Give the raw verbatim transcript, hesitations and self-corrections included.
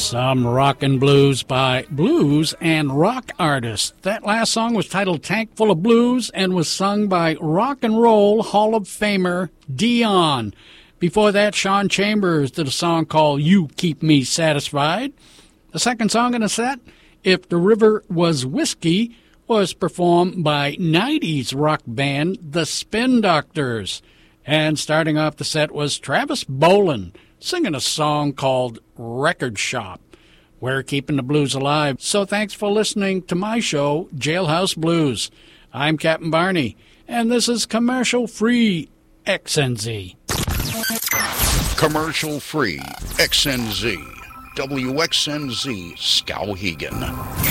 Some rock and blues by blues and rock artists. That last song was titled Tank Full of Blues and was sung by Rock and Roll Hall of Famer Dion. Before that, Sean Chambers did a song called You Keep Me Satisfied. The second song in the set, If the River Was Whiskey, was performed by nineties rock band The Spin Doctors. And starting off the set was Travis Boland singing a song called Record Shop. We're keeping the blues alive, so thanks for listening to my show, Jailhouse Blues. I'm Captain Barney, and this is commercial-free X N Z. Commercial-free X N Z. W X N Z Skowhegan.